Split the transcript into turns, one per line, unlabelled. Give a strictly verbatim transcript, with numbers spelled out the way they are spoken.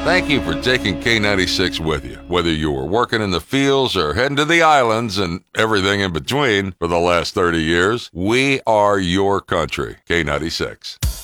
Thank you for taking K ninety-six with you. Whether you were working in the fields or heading to the islands and everything in between for the last thirty years, we are your country. K ninety-six.